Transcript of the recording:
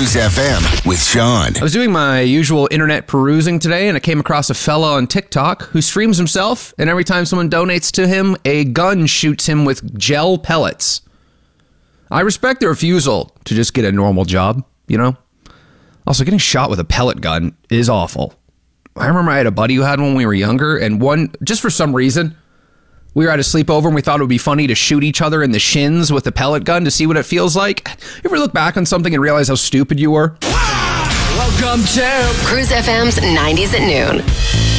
Cruise FM with Sean. I was doing my usual internet perusing today, and I came across a fella on TikTok who streams himself, and every time someone donates to him, a gun shoots him with gel pellets. I respect the refusal to just get a normal job, you know? Also, getting shot with a pellet gun is awful. I remember I had a buddy who had one when we were younger, and just for some reason, we were at a sleepover and we thought it would be funny to shoot each other in the shins with a pellet gun to see what it feels like. You ever look back on something and realize how stupid you were? Welcome to Cruise FM's 90s at noon.